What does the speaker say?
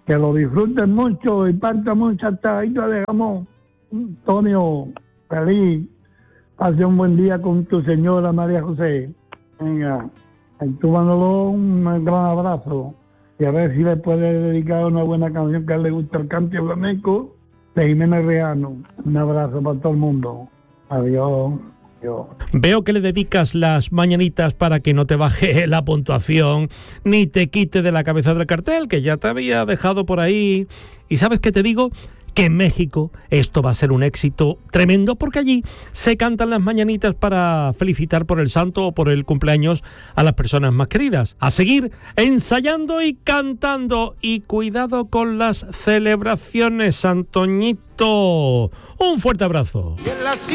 Que lo disfruten mucho y parta mucho hasta ahí te dejamos. Antonio, feliz. Pase un buen día con tu señora María José. Venga, tú mándalo un gran abrazo y a ver si le puede dedicar una buena canción que a él le gusta, el cante flamenco de Jiménez Reano. Un abrazo para todo el mundo. Adiós. Adiós. Veo que le dedicas las mañanitas para que no te baje la puntuación ni te quite de la cabeza del cartel, que ya te había dejado por ahí. ¿Y sabes qué te digo? Que en México esto va a ser un éxito tremendo, porque allí se cantan las mañanitas para felicitar por el santo o por el cumpleaños a las personas más queridas. A seguir ensayando y cantando, y cuidado con las celebraciones, Antoñito. Un fuerte abrazo.